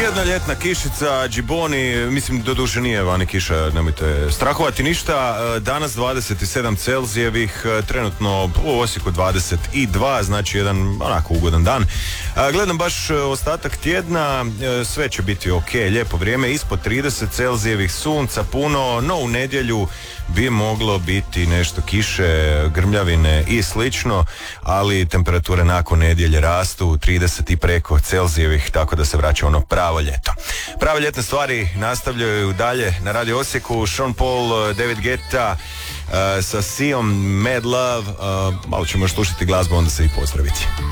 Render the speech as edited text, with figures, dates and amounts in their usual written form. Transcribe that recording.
Jedna ljetna kišica, džiboni, mislim doduše nije vani kiša, nemojte strahovati ništa. Danas 27 Celzijevih, trenutno u Osijeku 22, znači jedan onako ugodan dan. Gledam baš ostatak tjedna, sve će biti ok, lijepo vrijeme, ispod 30 Celzijevih, sunca puno, no u nedjelju bi moglo biti nešto kiše, grmljavine i slično, ali temperature nakon nedjelje rastu 30 i preko Celzijevih, tako da se vraća ono pravo ljeto. Prave ljetne stvari nastavljaju dalje na Radio Osijeku. Sean Paul, David Guetta sa Siom, Mad Love. Malo ćemo još slušati glazbu, onda se i pozdraviti.